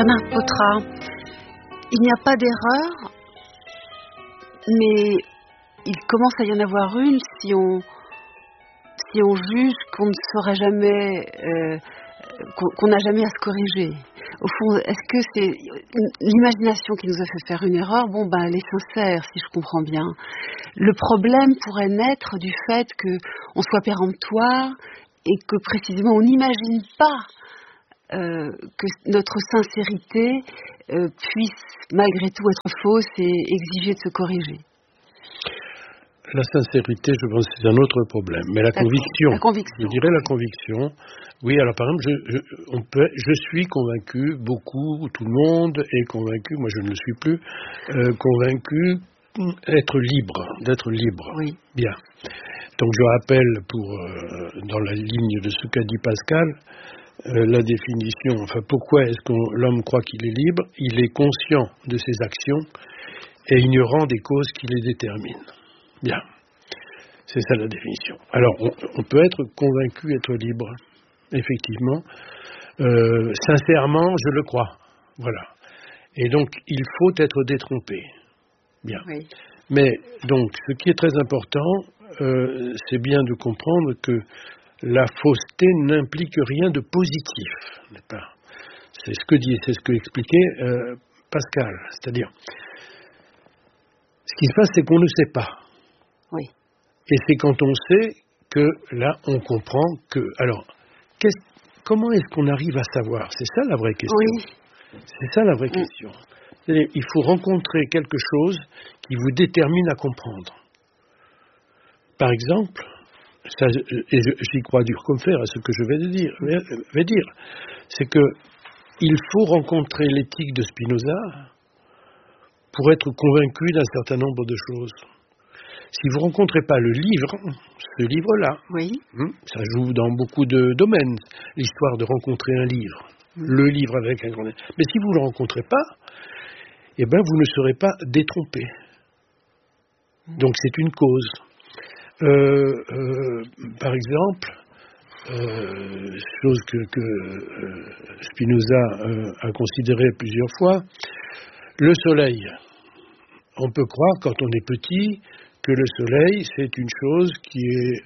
Bernard Potra, il n'y a pas d'erreur, mais il commence à y en avoir une si on juge qu'on ne saura jamais, qu'on n'a jamais à se corriger. Au fond, est-ce que c'est l'imagination qui nous a fait faire une erreur? Bon, ben, elle est sincère, si je comprends bien. Le problème pourrait naître du fait qu'on soit péremptoire et que précisément on n'imagine pas que notre sincérité puisse malgré tout être fausse et exiger de se corriger. La sincérité, je pense, c'est un autre problème. Mais la conviction, je dirais la conviction. Oui, alors par exemple, je suis convaincu, beaucoup, tout le monde est convaincu, moi je ne le suis plus, convaincu d'être libre. Oui. Bien. Donc je rappelle, dans la ligne de ce qu'a dit Pascal, la définition, enfin pourquoi est-ce que l'homme croit qu'il est libre? Il est conscient de ses actions et ignorant des causes qui les déterminent. Bien, c'est ça la définition. Alors, on peut être convaincu, être libre, effectivement. Sincèrement, je le crois. Voilà. Et donc, il faut être détrompé. Bien. Oui. Mais, donc, ce qui est très important, c'est bien de comprendre que la fausseté n'implique rien de positif, n'est-ce pas? C'est ce que expliquait Pascal. C'est-à-dire, ce qui se passe, c'est qu'on ne sait pas. Oui. Et c'est quand on sait que là, on comprend que... Alors, comment est-ce qu'on arrive à savoir? C'est ça la vraie question. Oui. C'est ça la vraie question. C'est-à-dire, il faut rencontrer quelque chose qui vous détermine à comprendre. Par exemple, ça, et j'y crois dur comme fer à ce que je vais dire, c'est que il faut rencontrer l'éthique de Spinoza pour être convaincu d'un certain nombre de choses. Si vous ne rencontrez pas le livre, ce livre-là, oui. Ça joue dans beaucoup de domaines, l'histoire de rencontrer un livre, le livre avec un grand... Mais si vous ne le rencontrez pas, eh ben vous ne serez pas détrompé. Donc c'est une cause. Par exemple, chose que Spinoza a considérée plusieurs fois, le soleil. On peut croire, quand on est petit, que le soleil, c'est une chose qui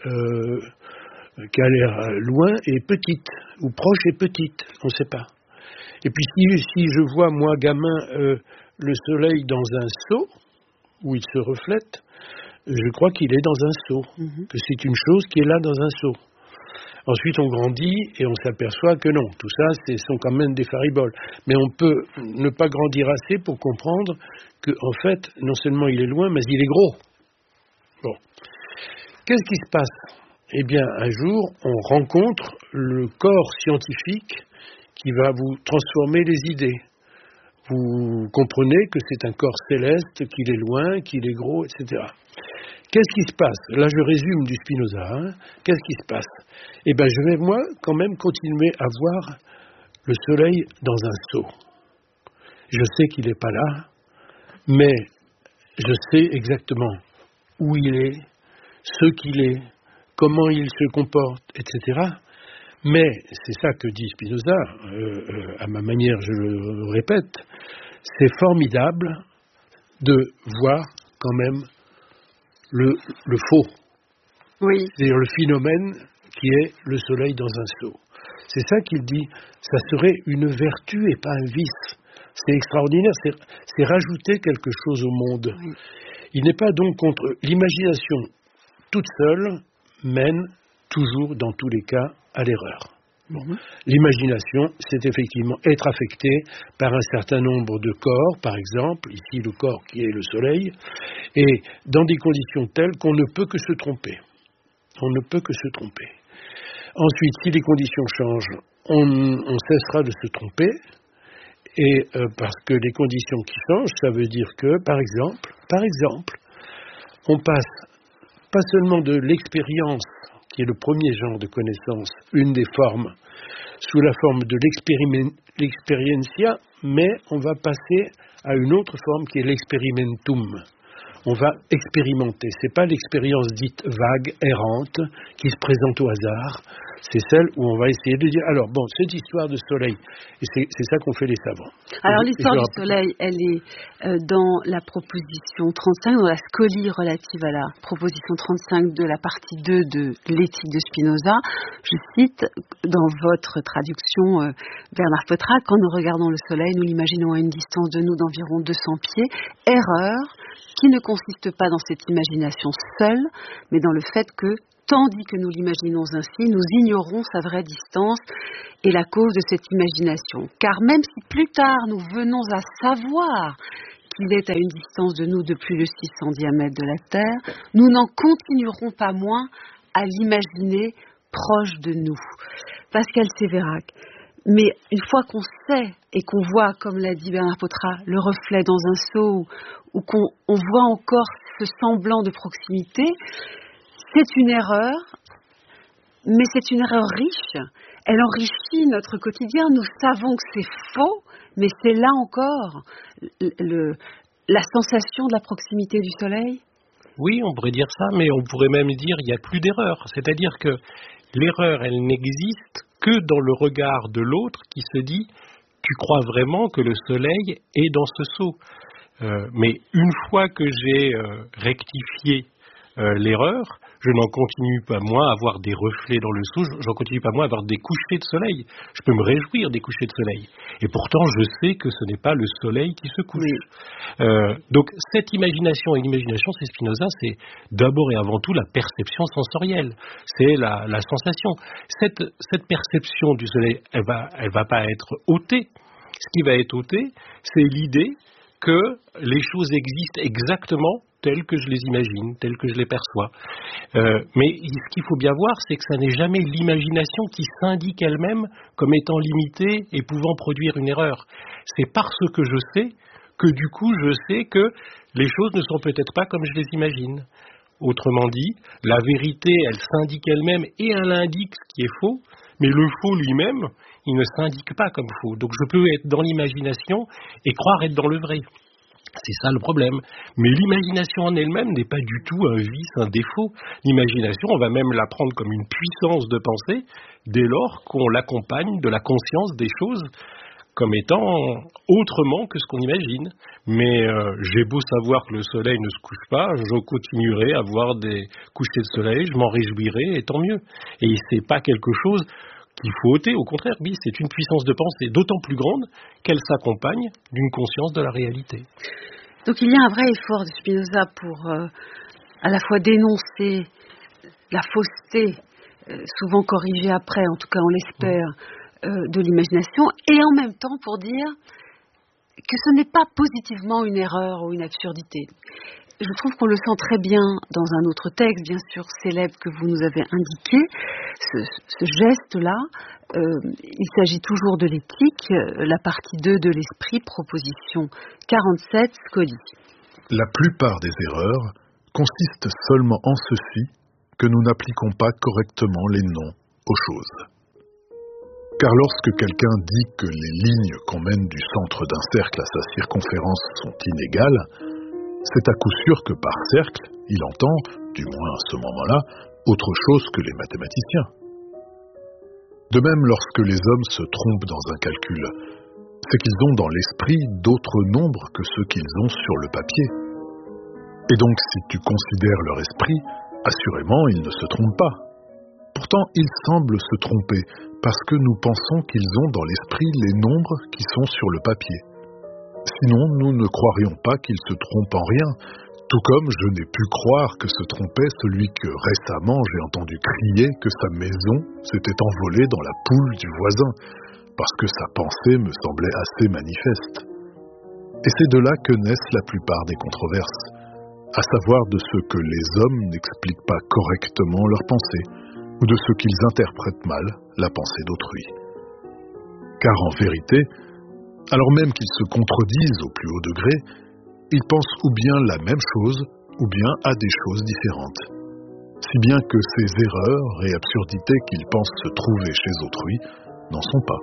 a l'air loin et petite, ou proche et petite, on ne sait pas. Et puis si je vois, moi, gamin, le soleil dans un seau, où il se reflète, je crois qu'il est dans un seau, que c'est une chose qui est là dans un seau. Ensuite, on grandit et on s'aperçoit que non, tout ça, sont quand même des fariboles. Mais on peut ne pas grandir assez pour comprendre qu'en fait, non seulement il est loin, mais il est gros. Bon. Qu'est-ce qui se passe? Eh bien, un jour, on rencontre le corps scientifique qui va vous transformer les idées. Vous comprenez que c'est un corps céleste, qu'il est loin, qu'il est gros, etc. Qu'est-ce qui se passe? Là, je résume du Spinoza. Qu'est-ce qui se passe? Eh bien, je vais, moi, quand même continuer à voir le soleil dans un seau. Je sais qu'il n'est pas là, mais je sais exactement où il est, ce qu'il est, comment il se comporte, etc. Mais, c'est ça que dit Spinoza, à ma manière, je le répète, c'est formidable de voir quand même le faux. Oui. C'est-à-dire le phénomène qui est le soleil dans un seau. C'est ça qu'il dit, ça serait une vertu et pas un vice. C'est extraordinaire, c'est rajouter quelque chose au monde. Oui. Il n'est pas donc contre... L'imagination toute seule mène toujours, dans tous les cas, à l'erreur. Bon. L'imagination, c'est effectivement être affecté par un certain nombre de corps, par exemple, ici le corps qui est le soleil, et dans des conditions telles qu'on ne peut que se tromper. On ne peut que se tromper. Ensuite, si les conditions changent, on cessera de se tromper, et parce que les conditions qui changent, ça veut dire que, par exemple, on passe pas seulement de l'expérience, qui est le premier genre de connaissance, une des formes, sous la forme de l'experiencia, mais on va passer à une autre forme qui est l'experimentum. on va expérimenter. C'est pas l'expérience dite vague, errante, qui se présente au hasard. C'est celle où on va essayer de dire, alors bon, cette histoire de soleil, et c'est ça qu'ont fait les savants. Alors l'histoire du soleil, elle est dans la proposition 35, dans la scolie relative à la proposition 35 de la partie 2 de l'éthique de Spinoza. Je cite dans votre traduction, Bernard Petrac, quand nous regardons le soleil, nous l'imaginons à une distance de nous d'environ 200 pieds. Erreur qui ne consiste pas dans cette imagination seule, mais dans le fait que, tandis que nous l'imaginons ainsi, nous ignorons sa vraie distance et la cause de cette imagination. Car même si plus tard nous venons à savoir qu'il est à une distance de nous de plus de 600 diamètres de la Terre, nous n'en continuerons pas moins à l'imaginer proche de nous. Pascal Sévérac. Mais une fois qu'on sait et qu'on voit, comme l'a dit Bernard Petrac, le reflet dans un seau ou qu'on voit encore ce semblant de proximité, c'est une erreur, mais c'est une erreur riche. Elle enrichit notre quotidien. Nous savons que c'est faux, mais c'est là encore la sensation de la proximité du soleil. Oui, on pourrait dire ça, mais on pourrait même dire qu'il n'y a plus d'erreur. C'est-à-dire que l'erreur, elle n'existe que dans le regard de l'autre qui se dit « tu crois vraiment que le soleil est dans ce seau ?» Mais une fois que j'ai rectifié l'erreur, je n'en continue pas moins à avoir des reflets dans le seau, j'en continue pas moins à avoir des couchers de soleil. Je peux me réjouir des couchers de soleil. Et pourtant, je sais que ce n'est pas le soleil qui se couche. Oui. Donc, cette imagination, et l'imagination, c'est Spinoza, c'est d'abord et avant tout la perception sensorielle. C'est la sensation. Cette perception du soleil, elle va pas être ôtée. Ce qui va être ôté, c'est l'idée que les choses existent exactement telles que je les imagine, telles que je les perçois. Mais ce qu'il faut bien voir, c'est que ça n'est jamais l'imagination qui s'indique elle-même comme étant limitée et pouvant produire une erreur. C'est parce que je sais que du coup je sais que les choses ne sont peut-être pas comme je les imagine. Autrement dit, la vérité, elle s'indique elle-même et elle indique ce qui est faux, mais le faux lui-même, il ne s'indique pas comme faux. Donc je peux être dans l'imagination et croire être dans le vrai. C'est ça le problème. Mais l'imagination en elle-même n'est pas du tout un vice, un défaut. L'imagination, on va même la prendre comme une puissance de pensée dès lors qu'on l'accompagne de la conscience des choses comme étant autrement que ce qu'on imagine. Mais j'ai beau savoir que le soleil ne se couche pas, je continuerai à voir des couchers de soleil, je m'en réjouirai, et tant mieux. Et c'est pas quelque chose qu'il faut ôter, au contraire, oui, c'est une puissance de pensée d'autant plus grande qu'elle s'accompagne d'une conscience de la réalité. Donc il y a un vrai effort de Spinoza pour à la fois dénoncer la fausseté, souvent corrigée après, en tout cas on l'espère, de l'imagination, et en même temps pour dire que ce n'est pas positivement une erreur ou une absurdité. Je trouve qu'on le sent très bien dans un autre texte, bien sûr célèbre, que vous nous avez indiqué. Ce geste-là, il s'agit toujours de l'éthique, la partie 2 de l'esprit, proposition 47, Scolie. La plupart des erreurs consistent seulement en ceci, que nous n'appliquons pas correctement les noms aux choses. Car lorsque quelqu'un dit que les lignes qu'on mène du centre d'un cercle à sa circonférence sont inégales, c'est à coup sûr que par cercle, il entend, du moins à ce moment-là, autre chose que les mathématiciens. De même, lorsque les hommes se trompent dans un calcul, c'est qu'ils ont dans l'esprit d'autres nombres que ceux qu'ils ont sur le papier. Et donc, si tu considères leur esprit, assurément, ils ne se trompent pas. Pourtant, ils semblent se tromper, parce que nous pensons qu'ils ont dans l'esprit les nombres qui sont sur le papier. Sinon, nous ne croirions pas qu'ils se trompent en rien, tout comme je n'ai pu croire que se trompait celui que récemment j'ai entendu crier que sa maison s'était envolée dans la poule du voisin, parce que sa pensée me semblait assez manifeste. Et c'est de là que naissent la plupart des controverses, à savoir de ce que les hommes n'expliquent pas correctement leurs pensées, ou de ce qu'ils interprètent mal la pensée d'autrui. Car en vérité, alors même qu'ils se contredisent au plus haut degré, ils pensent ou bien la même chose, ou bien à des choses différentes. Si bien que ces erreurs et absurdités qu'ils pensent se trouver chez autrui n'en sont pas.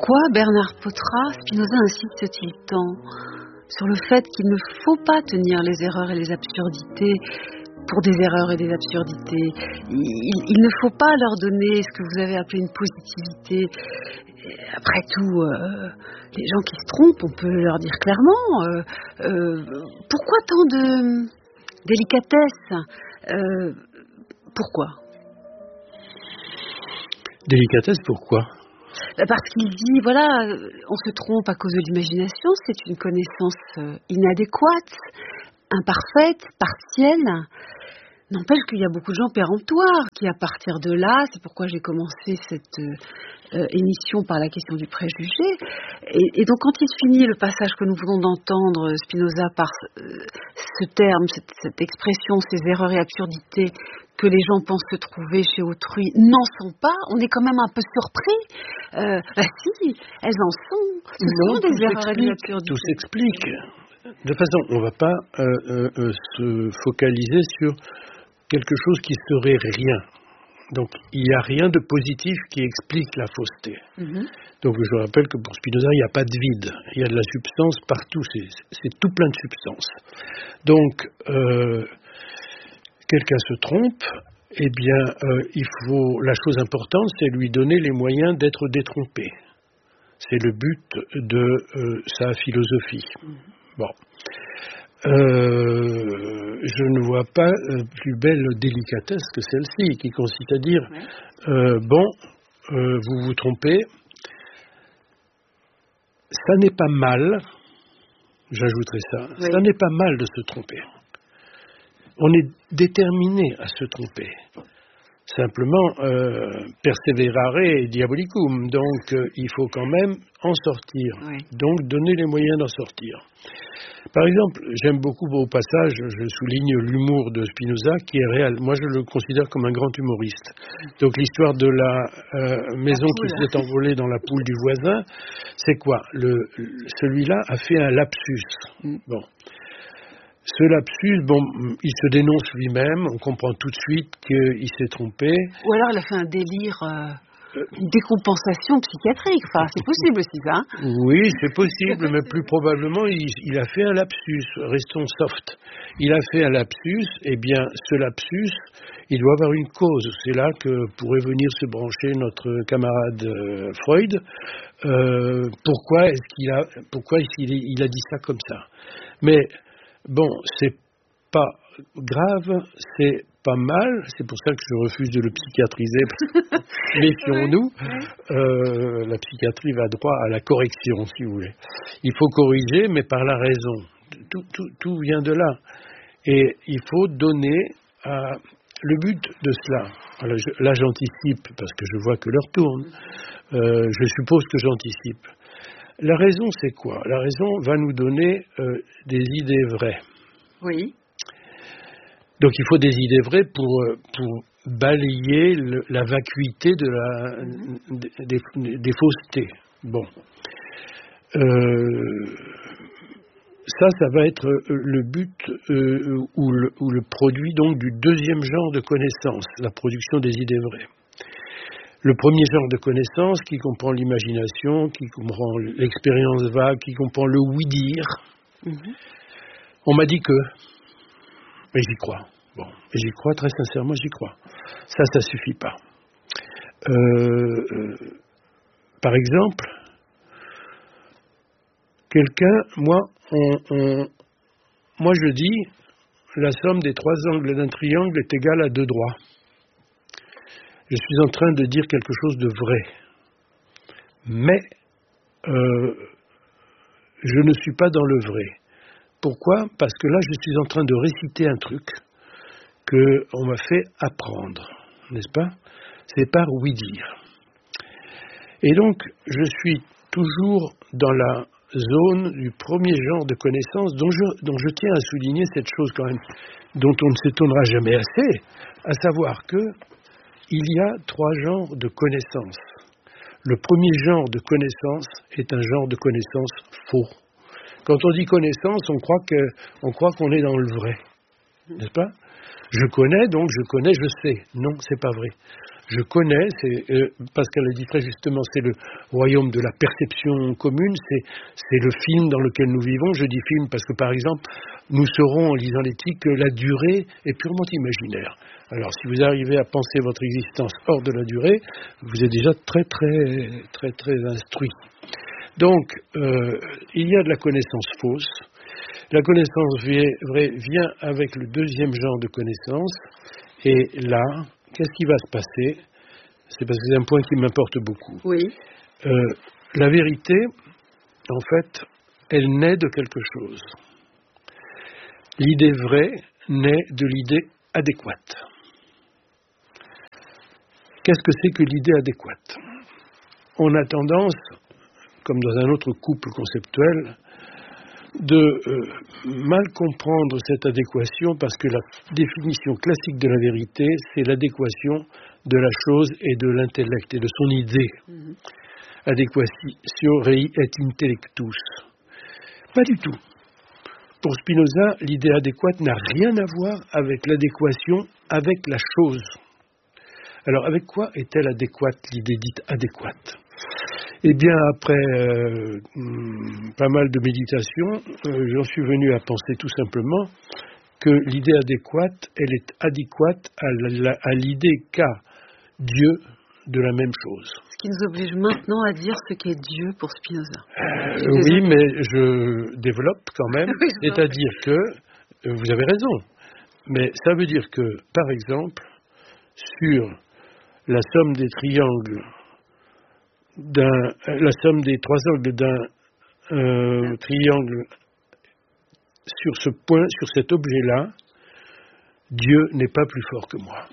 Pourquoi Bernard Pottrat, Spinoza insiste-t-il tant sur le fait qu'il ne faut pas tenir les erreurs et les absurdités pour des erreurs et des absurdités. Il ne faut pas leur donner ce que vous avez appelé une positivité. Après tout, les gens qui se trompent, on peut leur dire clairement pourquoi tant de délicatesse pourquoi Délicatesse, pourquoi? Parce qu'il dit, voilà, on se trompe à cause de l'imagination, c'est une connaissance inadéquate, imparfaite, partielle. N'empêche qu'il y a beaucoup de gens péremptoires qui, à partir de là, c'est pourquoi j'ai commencé cette émission par la question du préjugé. Et donc, quand il finit le passage que nous venons d'entendre, Spinoza, par ce terme, cette expression, ces erreurs et absurdités que les gens pensent se trouver chez autrui, n'en sont pas, on est quand même un peu surpris. Si, elles en sont. Ce sont des erreurs et des absurdités. Tout s'explique. De toute façon, on ne va pas se focaliser sur quelque chose qui serait rien. Donc, il n'y a rien de positif qui explique la fausseté. Donc, je rappelle que pour Spinoza, il n'y a pas de vide. Il y a de la substance partout. C'est tout plein de substance. Donc, quelqu'un se trompe, eh bien, la chose importante, c'est lui donner les moyens d'être détrompé. C'est le but de sa philosophie. Bon. Je ne vois pas plus belle délicatesse que celle-ci, qui consiste à dire vous vous trompez, ça n'est pas mal, j'ajouterai ça, ça n'est pas mal de se tromper. On est déterminé à se tromper. Simplement, perseverare diabolicum, donc il faut quand même en sortir, donc donner les moyens d'en sortir. Par exemple, j'aime beaucoup au passage, je souligne l'humour de Spinoza qui est réel. Moi, je le considère comme un grand humoriste. Donc l'histoire de la maison qui s'est envolée dans la poule du voisin, c'est quoi? Celui-là a fait un lapsus. Bon. Ce lapsus, il se dénonce lui-même, on comprend tout de suite qu'il s'est trompé. Ou alors il a fait un délire, une décompensation psychiatrique, enfin c'est possible aussi ça. Oui, c'est possible, mais plus probablement il a fait un lapsus, restons soft. Il a fait un lapsus, et bien ce lapsus, il doit avoir une cause. C'est là que pourrait venir se brancher notre camarade Freud. Pourquoi il a dit ça comme ça? Mais bon, c'est pas grave, c'est pas mal, c'est pour ça que je refuse de le psychiatriser. Méfions-nous, la psychiatrie va droit à la correction, si vous voulez. Il faut corriger, mais par la raison. Tout vient de là. Et il faut donner le but de cela. Alors, là, j'anticipe, parce que je vois que l'heure tourne. Je suppose que j'anticipe. La raison, c'est quoi? La raison va nous donner des idées vraies. Oui. Donc il faut des idées vraies pour balayer la vacuité des faussetés. Bon. Ça va être le but ou le produit donc du deuxième genre de connaissance, la production des idées vraies. Le premier genre de connaissance qui comprend l'imagination, qui comprend l'expérience vague, qui comprend le oui-dire. On m'a dit que, mais j'y crois. Bon, et j'y crois très sincèrement, j'y crois. Ça suffit pas. Par exemple, quelqu'un, moi je dis, la somme des trois angles d'un triangle est égale à 2 droits. Je suis en train de dire quelque chose de vrai. Mais je ne suis pas dans le vrai. Pourquoi? Parce que là, je suis en train de réciter un truc qu'on m'a fait apprendre, n'est-ce pas? C'est par oui-dire. Et donc, je suis toujours dans la zone du premier genre de connaissance dont je tiens à souligner cette chose quand même, dont on ne s'étonnera jamais assez, à savoir que il y a 3 genres de connaissances. Le premier genre de connaissance est un genre de connaissance faux. Quand on dit connaissance, on croit qu'on est dans le vrai, n'est-ce pas? Je connais, donc je connais, je sais. Non, c'est pas vrai. je connais, Pascal a dit très justement, c'est le royaume de la perception commune, c'est le film dans lequel nous vivons. Je dis film parce que, par exemple, nous saurons en lisant l'éthique que la durée est purement imaginaire. Alors, si vous arrivez à penser votre existence hors de la durée, vous êtes déjà très, très, très, très instruit. Donc, il y a de la connaissance fausse. La connaissance vraie vient avec le deuxième genre de connaissance. Et là, qu'est-ce qui va se passer? C'est parce que c'est un point qui m'importe beaucoup. Oui. La vérité, en fait, elle naît de quelque chose. L'idée vraie naît de l'idée adéquate. Qu'est-ce que c'est que l'idée adéquate? On a tendance, comme dans un autre couple conceptuel, de mal comprendre cette adéquation parce que la définition classique de la vérité, c'est l'adéquation de la chose et de l'intellect et de son idée. Adequatio rei et intellectus. Pas du tout. Pour Spinoza, l'idée adéquate n'a rien à voir avec l'adéquation avec la chose. Alors, avec quoi est-elle adéquate, l'idée dite adéquate? Eh bien, après pas mal de méditation, j'en suis venu à penser tout simplement que l'idée adéquate, elle est adéquate à l'idée qu'a Dieu de la même chose. Ce qui nous oblige maintenant à dire ce qu'est Dieu pour Spinoza. Oui, mais je développe quand même, oui, c'est-à-dire que, vous avez raison, mais ça veut dire que, par exemple, sur la somme des triangles, la somme des trois angles d'un triangle, sur ce point, sur cet objet-là, Dieu n'est pas plus fort que moi.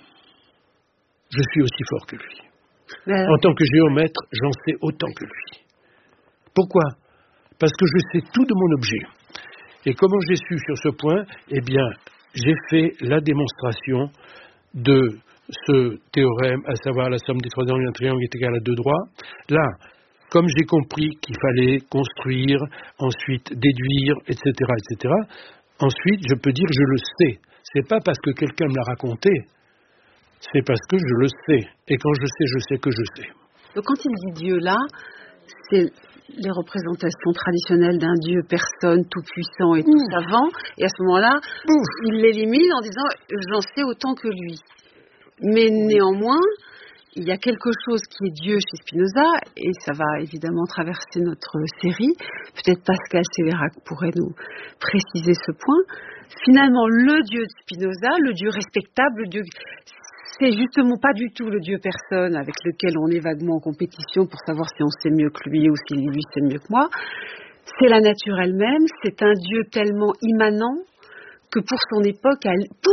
Je suis aussi fort que lui. En tant que géomètre, j'en sais autant que lui. Pourquoi? Parce que je sais tout de mon objet. Et comment j'ai su sur ce point? Eh bien, j'ai fait la démonstration de ce théorème, à savoir la somme des trois angles d'un triangle est égale à 2 droits. Là, comme j'ai compris qu'il fallait construire, ensuite déduire, etc., etc., ensuite, je peux dire je le sais. C'est pas parce que quelqu'un me l'a raconté, c'est parce que je le sais. Et quand je sais que je sais. Donc quand il dit Dieu là, c'est les représentations traditionnelles d'un Dieu personne, tout puissant et tout savant, et à ce moment-là, il l'élimine en disant j'en sais autant que lui. Mais néanmoins, il y a quelque chose qui est Dieu chez Spinoza, et ça va évidemment traverser notre série. Peut-être Pascal Sévérac pourrait nous préciser ce point. Finalement, le Dieu de Spinoza, le Dieu respectable, le Dieu, c'est justement pas du tout le Dieu personne avec lequel on est vaguement en compétition pour savoir si on sait mieux que lui ou si lui sait mieux que moi. C'est la nature elle-même, c'est un Dieu tellement immanent que pour son époque,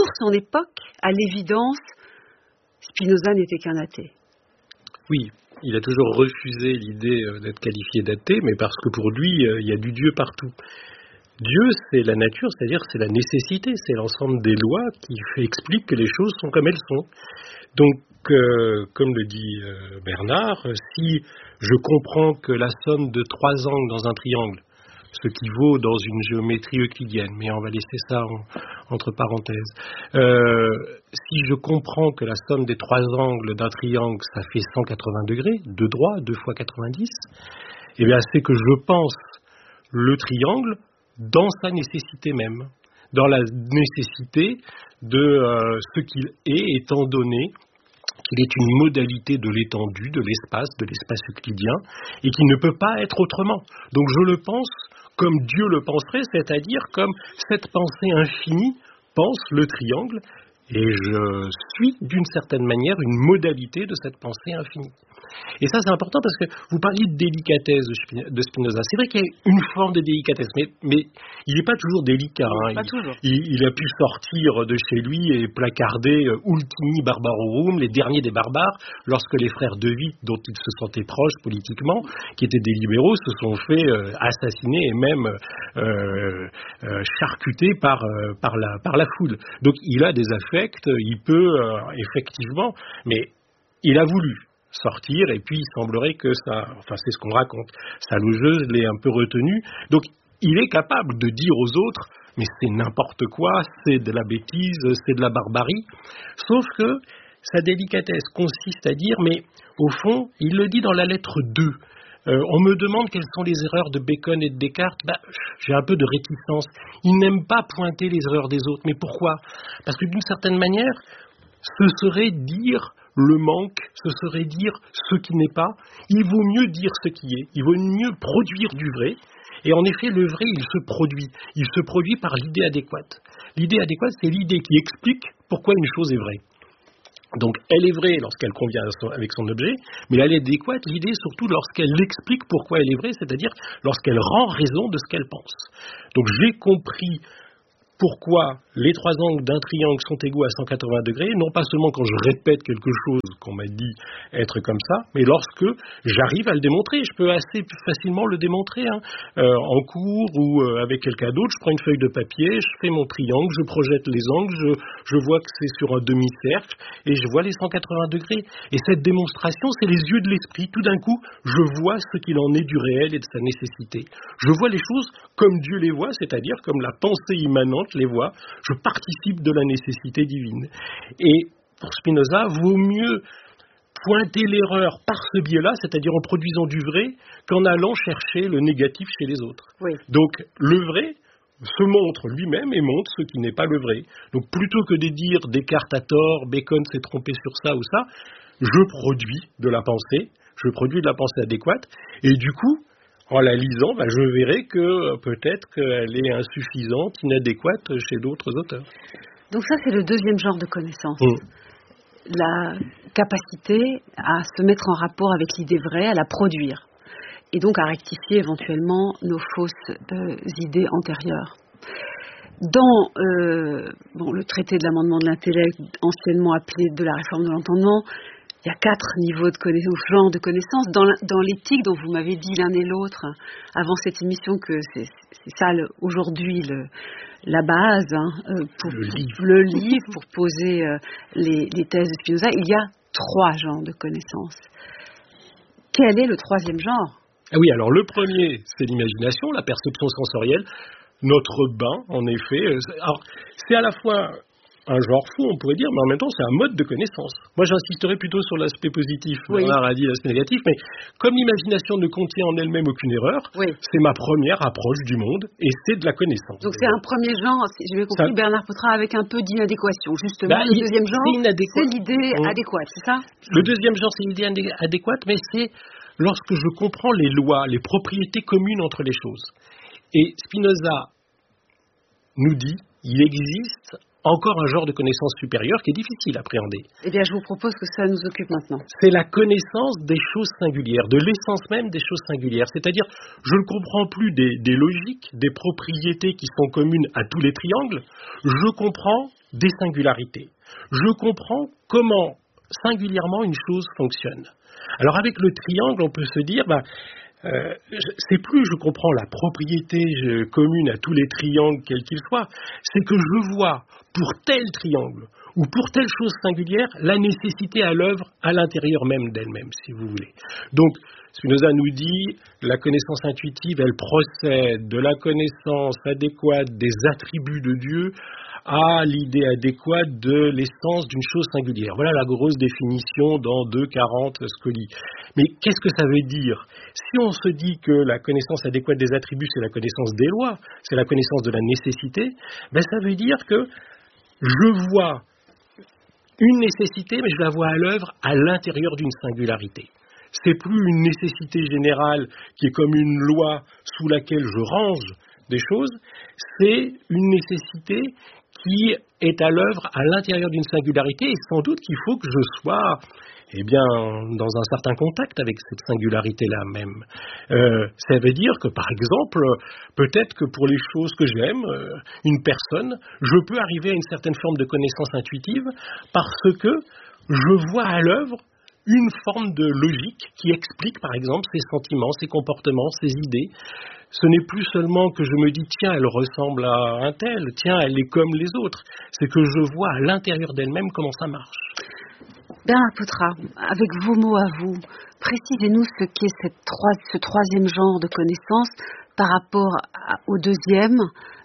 à l'évidence, Spinoza n'était qu'un athée. Oui, il a toujours refusé l'idée d'être qualifié d'athée, mais parce que pour lui, il y a du Dieu partout. Dieu, c'est la nature, c'est-à-dire c'est la nécessité, c'est l'ensemble des lois qui expliquent que les choses sont comme elles sont. Donc, comme le dit Bernard, si je comprends que la somme de 3 angles dans un triangle, ce qui vaut dans une géométrie euclidienne, mais on va laisser ça entre parenthèses. Si je comprends que la somme des 3 angles d'un triangle, ça fait 180 degrés, 2 droits, 2 fois 90, eh bien c'est que je pense le triangle dans sa nécessité même, dans la nécessité de ce qu'il est, étant donné qu'il est une modalité de l'étendue, de l'espace euclidien, et qu'il ne peut pas être autrement. Donc je le pense comme Dieu le penserait, c'est-à-dire comme cette pensée infinie pense le triangle, et je suis d'une certaine manière une modalité de cette pensée infinie. Et ça c'est important parce que vous parliez de délicatesse de Spinoza. C'est vrai qu'il y a une forme de délicatesse, mais il n'est pas toujours délicat. Pas toujours. Il a pu sortir de chez lui et placarder Ultimi Barbarorum, les derniers des barbares, lorsque les frères De Witt, dont il se sentait proche politiquement, qui étaient des libéraux, se sont fait assassiner et même charcuter par la foule. Donc il a des affects, il peut effectivement, mais il a voulu sortir, et puis il semblerait que ça, enfin c'est ce qu'on raconte, sa logeuse l'ait un peu retenu, donc il est capable de dire aux autres, mais c'est n'importe quoi, c'est de la bêtise, c'est de la barbarie, sauf que sa délicatesse consiste à dire, mais au fond, il le dit dans la lettre 2. On me demande quelles sont les erreurs de Bacon et de Descartes. J'ai un peu de réticence. Il n'aime pas pointer les erreurs des autres. Mais pourquoi ? Parce que d'une certaine manière, ce serait dire le manque, ce serait dire ce qui n'est pas. Il vaut mieux dire ce qui est. Il vaut mieux produire du vrai. Et en effet, le vrai, il se produit. Il se produit par l'idée adéquate. L'idée adéquate, c'est l'idée qui explique pourquoi une chose est vraie. Donc, elle est vraie lorsqu'elle convient avec son objet, mais elle est adéquate, l'idée surtout lorsqu'elle explique pourquoi elle est vraie, c'est-à-dire lorsqu'elle rend raison de ce qu'elle pense. Donc, j'ai compris pourquoi les trois angles d'un triangle sont égaux à 180 degrés, non pas seulement quand je répète quelque chose qu'on m'a dit être comme ça, mais lorsque j'arrive à le démontrer. Je peux assez facilement le démontrer en cours ou avec quelqu'un d'autre. Je prends une feuille de papier, je fais mon triangle, je projette les angles, je vois que c'est sur un demi-cercle et je vois les 180 degrés. Et cette démonstration, c'est les yeux de l'esprit. Tout d'un coup, je vois ce qu'il en est du réel et de sa nécessité. Je vois les choses comme Dieu les voit, c'est-à-dire comme la pensée immanente les voit, je participe de la nécessité divine. Et pour Spinoza, vaut mieux pointer l'erreur par ce biais-là, c'est-à-dire en produisant du vrai, qu'en allant chercher le négatif chez les autres. Oui. Donc le vrai se montre lui-même et montre ce qui n'est pas le vrai. Donc plutôt que de dire Descartes a tort, Bacon s'est trompé sur ça ou ça, je produis de la pensée adéquate, et du coup, en la lisant, je verrai que peut-être qu'elle est insuffisante, inadéquate chez d'autres auteurs. Donc ça, c'est le deuxième genre de connaissance. La capacité à se mettre en rapport avec l'idée vraie, à la produire. Et donc à rectifier éventuellement nos fausses idées antérieures. Dans le traité de l'amendement de l'intellect, anciennement appelé de la réforme de l'entendement, il y a 4 niveaux de connaissance, ou genres de connaissances. Dans l'éthique dont vous m'avez dit l'un et l'autre avant cette émission que c'est ça aujourd'hui la base pour le livre, pour poser les thèses de Spinoza, il y a 3 genres de connaissances. Quel est le troisième genre ? Ah oui, alors le premier, c'est l'imagination, la perception sensorielle, notre bain, en effet. Alors, c'est à la fois un genre fou, on pourrait dire, mais en même temps, c'est un mode de connaissance. Moi, j'insisterai plutôt sur l'aspect positif. Oui. Bernard a dit l'aspect négatif, mais comme l'imagination ne contient en elle-même aucune erreur, c'est ma première approche du monde, et c'est de la connaissance. Donc, c'est un premier genre, si j'ai bien compris, Bernard Potra, avec un peu d'inadéquation. Justement, le deuxième genre, c'est l'idée adéquate, c'est ça ? Le deuxième genre, c'est l'idée adéquate, mais c'est lorsque je comprends les lois, les propriétés communes entre les choses. Et Spinoza nous dit, il existe encore un genre de connaissance supérieure qui est difficile à appréhender. Eh bien, je vous propose que ça nous occupe maintenant. C'est la connaissance des choses singulières, de l'essence même des choses singulières. C'est-à-dire, je ne comprends plus des logiques, des propriétés qui sont communes à tous les triangles. Je comprends des singularités. Je comprends comment singulièrement une chose fonctionne. Alors, avec le triangle, on peut se dire, c'est plus je comprends la propriété commune à tous les triangles, quels qu'ils soient, c'est que je vois pour tel triangle ou pour telle chose singulière la nécessité à l'œuvre à l'intérieur même d'elle-même, si vous voulez. Donc, Spinoza nous dit, la connaissance intuitive, elle procède de la connaissance adéquate des attributs de Dieu à l'idée adéquate de l'essence d'une chose singulière. Voilà la grosse définition dans 2,40 Scoli. Mais qu'est-ce que ça veut dire ? Si on se dit que la connaissance adéquate des attributs, c'est la connaissance des lois, c'est la connaissance de la nécessité, ça veut dire que je vois une nécessité, mais je la vois à l'œuvre à l'intérieur d'une singularité. C'est plus une nécessité générale qui est comme une loi sous laquelle je range des choses, c'est une nécessité qui est à l'œuvre à l'intérieur d'une singularité, et sans doute qu'il faut que je sois dans un certain contact avec cette singularité-là même. Ça veut dire que, par exemple, peut-être que pour les choses que j'aime, une personne, je peux arriver à une certaine forme de connaissance intuitive parce que je vois à l'œuvre une forme de logique qui explique, par exemple, ses sentiments, ses comportements, ses idées. Ce n'est plus seulement que je me dis, tiens, elle ressemble à un tel, tiens, elle est comme les autres. C'est que je vois à l'intérieur d'elle-même comment ça marche. Bernard Potra, avec vos mots à vous, précisez-nous ce qu'est ce troisième genre de connaissance par rapport au deuxième,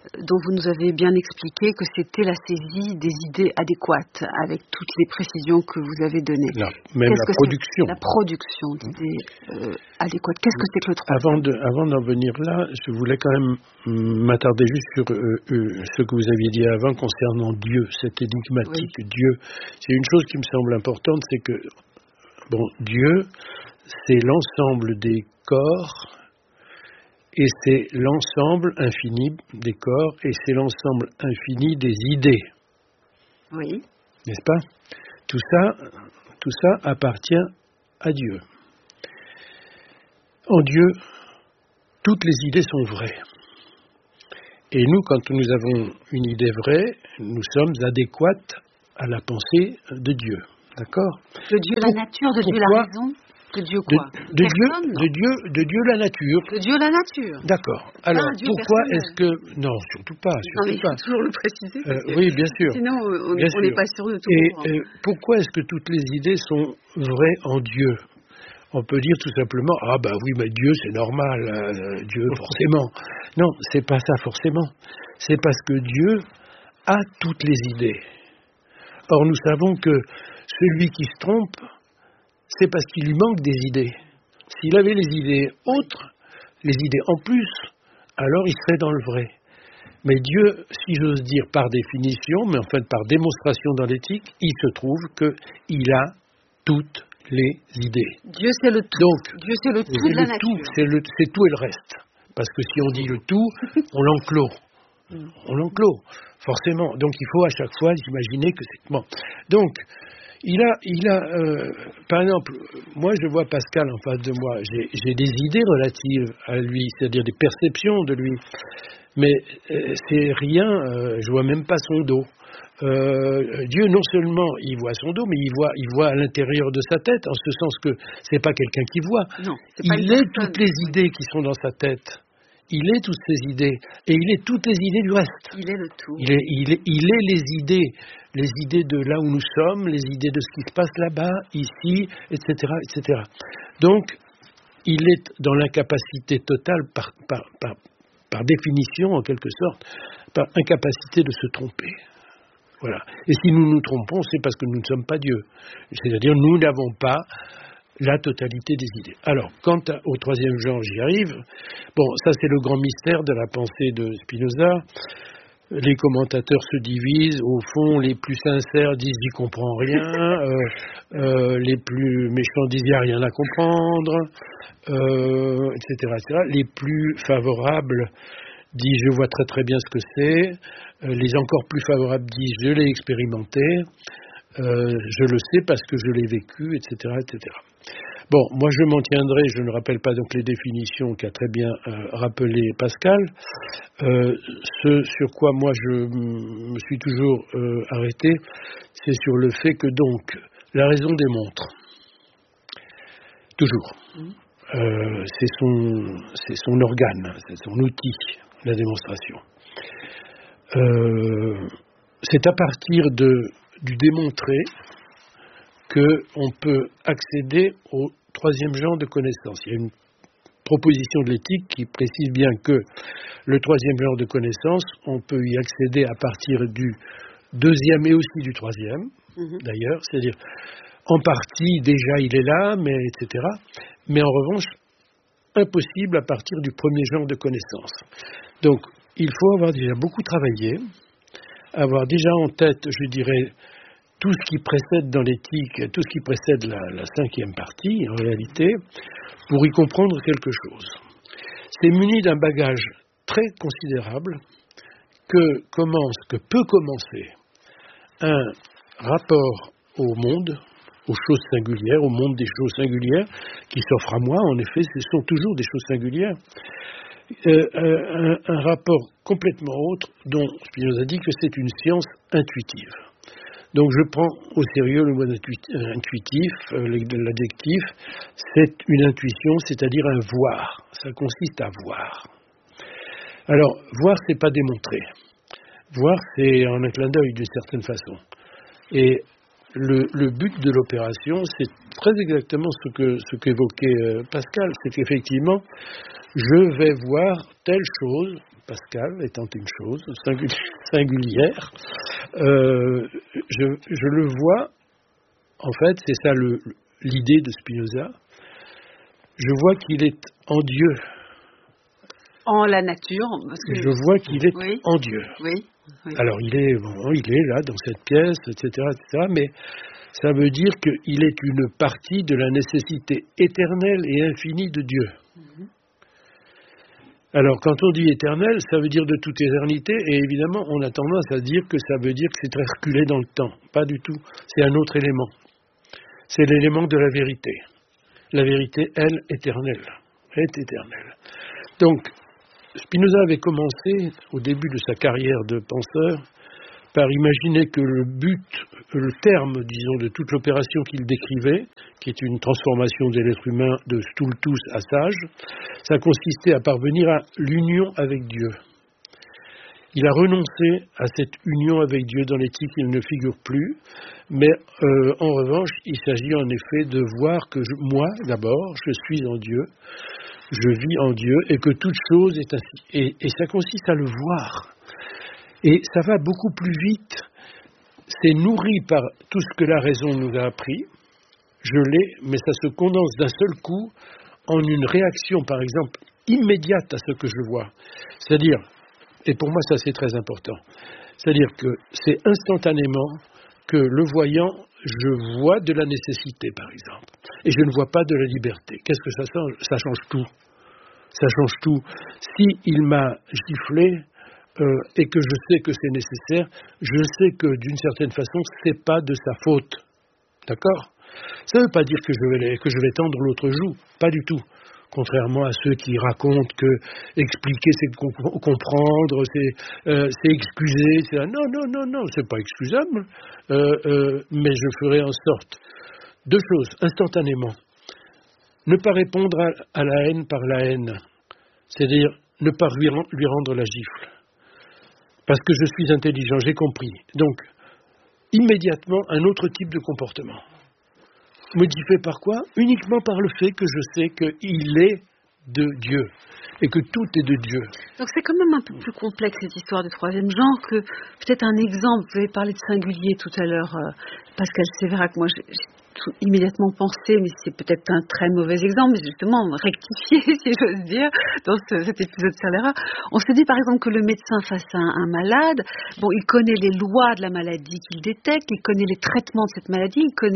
dont vous nous avez bien expliqué que c'était la saisie des idées adéquates, avec toutes les précisions que vous avez données. Non, même la production. La production d'idées adéquates. Qu'est-ce que c'est que le troisième ? Avant d'en venir là, je voulais quand même m'attarder juste sur ce que vous aviez dit avant concernant Dieu, cette énigmatique Dieu. C'est une chose qui me semble importante, c'est que Dieu, c'est l'ensemble des corps et c'est l'ensemble infini des corps et c'est l'ensemble infini des idées. Oui. N'est-ce pas ? Tout ça appartient à Dieu. En Dieu, toutes les idées sont vraies. Et nous, quand nous avons une idée vraie, nous sommes adéquates à la pensée de Dieu. D'accord ? De Dieu la nature, de Dieu la raison, de Dieu quoi ? De Dieu la nature. De Dieu la nature. D'accord. Alors, pourquoi est-ce que... Non, surtout pas. Non, mais il faut toujours le préciser. Oui, bien sûr. Sinon, on n'est pas sûr de tout. Et pourquoi est-ce que toutes les idées sont vraies en Dieu ? On peut dire tout simplement, oui, mais Dieu, c'est normal, Dieu, forcément. Non, c'est pas ça, forcément. C'est parce que Dieu a toutes les idées. Or, nous savons que celui qui se trompe, c'est parce qu'il lui manque des idées. S'il avait les idées autres, les idées en plus, alors il serait dans le vrai. Mais Dieu, si j'ose dire par définition, mais en fait par démonstration dans l'éthique, il se trouve qu'il a toutes les idées. Dieu, c'est le tout. Donc, Dieu, c'est le tout de la nature. C'est tout et le reste. Parce que si on dit le tout, on l'enclos. On l'enclos, forcément. Donc il faut à chaque fois imaginer que c'est... Bon. Donc, il a par exemple, moi je vois Pascal en face de moi, j'ai des idées relatives à lui, c'est-à-dire des perceptions de lui, mais c'est rien, je vois même pas son dos. Dieu, non seulement il voit son dos, mais il voit à l'intérieur de sa tête, en ce sens que c'est pas quelqu'un qui voit. Non, il est toutes les idées qui sont dans sa tête. Il est toutes ces idées, et il est toutes les idées du reste. Il est le tout. Il est les idées de là où nous sommes, les idées de ce qui se passe là-bas, ici, etc., etc. Donc, il est dans l'incapacité totale, par définition, en quelque sorte, par incapacité de se tromper. Voilà. Et si nous nous trompons, c'est parce que nous ne sommes pas Dieu. C'est-à-dire, nous n'avons pas la totalité des idées. Alors, quant au troisième genre, j'y arrive. Bon, ça c'est le grand mystère de la pensée de Spinoza. Les commentateurs se divisent. Au fond, les plus sincères disent « j'y comprends rien », les plus méchants disent « il n'y a rien à comprendre », etc., etc. Les plus favorables disent « je vois très très bien ce que c'est », les encore plus favorables disent « je l'ai expérimenté », je le sais parce que je l'ai vécu, etc., etc. Bon, moi je m'en tiendrai, je ne rappelle pas donc les définitions qu'a très bien rappelé Pascal. Ce sur quoi moi je me suis toujours arrêté, c'est sur le fait que donc la raison démontre. Toujours. C'est son organe, c'est son outil, la démonstration. C'est à partir du démontré qu'on peut accéder au troisième genre de connaissance. Il y a une proposition de l'éthique qui précise bien que le troisième genre de connaissance, on peut y accéder à partir du deuxième et aussi du troisième, d'ailleurs, c'est-à-dire en partie déjà il est là, mais etc. Mais en revanche, impossible à partir du premier genre de connaissance. Donc, il faut avoir déjà beaucoup travaillé, avoir déjà en tête, je dirais, tout ce qui précède dans l'éthique, tout ce qui précède la cinquième partie, en réalité, pour y comprendre quelque chose. C'est muni d'un bagage très considérable que peut commencer un rapport au monde, aux choses singulières, au monde des choses singulières, qui s'offre à moi, en effet, ce sont toujours des choses singulières, un rapport complètement autre, dont Spinoza dit que c'est une science intuitive. Donc je prends au sérieux le mot intuitif, l'adjectif, c'est une intuition, c'est-à-dire un voir, ça consiste à voir. Alors, voir, c'est pas démontrer. Voir, c'est en un clin d'œil d'une certaine façon. Et le but de l'opération, c'est très exactement ce qu'évoquait Pascal, c'est qu'effectivement, je vais voir telle chose Pascal étant une chose singulière, je le vois, en fait, c'est ça l'idée de Spinoza, je vois qu'il est en Dieu. En la nature. Parce que je vois qu'il est en Dieu. Oui. Alors il est là, dans cette pièce, etc., mais ça veut dire qu'il est une partie de la nécessité éternelle et infinie de Dieu. Alors, quand on dit éternel, ça veut dire de toute éternité, et évidemment, on a tendance à dire que ça veut dire que c'est très reculé dans le temps. Pas du tout. C'est un autre élément. C'est l'élément de la vérité. La vérité, elle, est éternelle. Donc, Spinoza avait commencé, au début de sa carrière de penseur, par imaginer que le terme, disons, de toute l'opération qu'il décrivait, qui est une transformation de l'être humain de stultus à sage, ça consistait à parvenir à l'union avec Dieu. Il a renoncé à cette union avec Dieu dans l'éthique, il ne figure plus, mais en revanche, il s'agit en effet de voir que moi, d'abord, je suis en Dieu, je vis en Dieu, et que toute chose est ainsi. Et ça consiste à le voir. Et ça va beaucoup plus vite, c'est nourri par tout ce que la raison nous a appris, je l'ai, mais ça se condense d'un seul coup en une réaction, par exemple, immédiate à ce que je vois. C'est-à-dire, et pour moi ça c'est très important, c'est-à-dire que c'est instantanément que le voyant, je vois de la nécessité, par exemple, et je ne vois pas de la liberté. Qu'est-ce que ça change ? Ça change tout. Ça change tout. Si il m'a giflé, et que je sais que c'est nécessaire, je sais que d'une certaine façon, c'est pas de sa faute. D'accord ? Ça ne veut pas dire que je vais tendre l'autre joue, pas du tout. Contrairement à ceux qui racontent que expliquer c'est comprendre, c'est excuser, non, c'est pas excusable, mais je ferai en sorte. Deux choses, instantanément. Ne pas répondre à la haine par la haine, c'est-à-dire ne pas lui rendre la gifle. Parce que je suis intelligent, j'ai compris. Donc, immédiatement, un autre type de comportement. Modifié par quoi ? Uniquement par le fait que je sais qu'il est de Dieu et que tout est de Dieu. Donc c'est quand même un peu plus complexe cette histoire du troisième genre que peut-être un exemple. Vous avez parlé de singulier tout à l'heure, Pascal Sévérac. Moi, j'ai immédiatement pensé, mais c'est peut-être un très mauvais exemple, mais justement rectifier, si j'ose dire, dans cet épisode sur l'erreur. On se dit par exemple que le médecin face à un malade, bon, il connaît les lois de la maladie qu'il détecte, il connaît les traitements de cette maladie,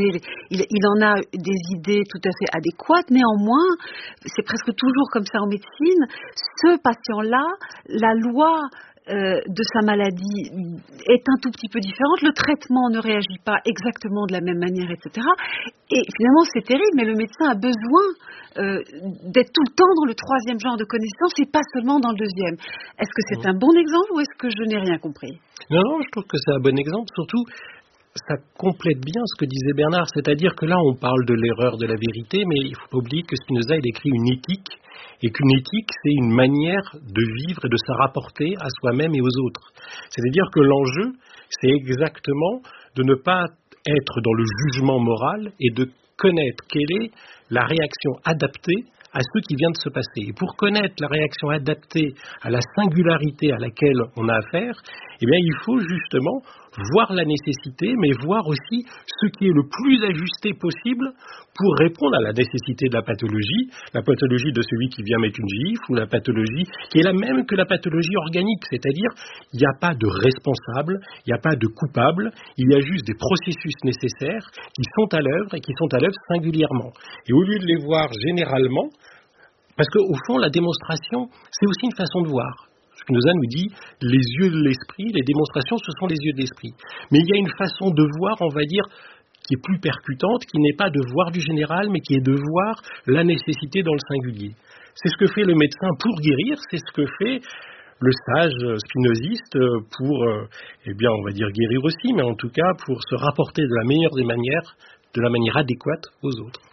il en a des idées tout à fait adéquates. Néanmoins, c'est presque toujours comme ça en médecine, ce patient-là, la loi de sa maladie est un tout petit peu différente, le traitement ne réagit pas exactement de la même manière, etc. Et finalement c'est terrible, mais le médecin a besoin d'être tout le temps dans le troisième genre de connaissance et pas seulement dans le deuxième. Est-ce que c'est un bon exemple ou est-ce que je n'ai rien compris ? Non, je trouve que c'est un bon exemple, surtout ça complète bien ce que disait Bernard, c'est-à-dire que là on parle de l'erreur de la vérité, mais il ne faut pas oublier que Spinoza il écrit une éthique, et qu'une éthique c'est une manière de vivre et de se rapporter à soi-même et aux autres. C'est-à-dire que l'enjeu c'est exactement de ne pas être dans le jugement moral et de connaître quelle est la réaction adaptée à ce qui vient de se passer. Et pour connaître la réaction adaptée à la singularité à laquelle on a affaire, eh bien, il faut justement voir la nécessité, mais voir aussi ce qui est le plus ajusté possible pour répondre à la nécessité de la pathologie de celui qui vient mettre une gifle, ou la pathologie qui est la même que la pathologie organique, c'est-à-dire il n'y a pas de responsable, il n'y a pas de coupable, il y a juste des processus nécessaires qui sont à l'œuvre et qui sont à l'œuvre singulièrement. Et au lieu de les voir généralement, parce qu'au fond, la démonstration, c'est aussi une façon de voir. Spinoza nous dit, les yeux de l'esprit, les démonstrations, ce sont les yeux de l'esprit. Mais il y a une façon de voir, on va dire, qui est plus percutante, qui n'est pas de voir du général, mais qui est de voir la nécessité dans le singulier. C'est ce que fait le médecin pour guérir, c'est ce que fait le sage spinoziste pour, on va dire guérir aussi, mais en tout cas pour se rapporter de la meilleure des manières, de la manière adéquate aux autres.